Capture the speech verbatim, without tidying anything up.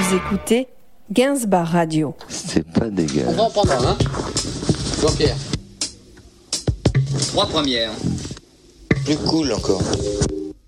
Vous écoutez Gainsbar Radio. C'est pas dégueu. On va en prendre un, hein Jean-Pierre. Trois premières. Plus cool encore.